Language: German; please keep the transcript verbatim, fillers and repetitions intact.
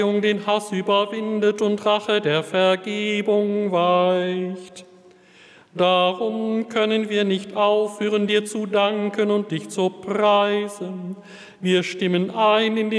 den Hass überwindet und Rache der Vergebung weicht. Darum können wir nicht aufhören, dir zu danken und dich zu preisen. Wir stimmen ein in den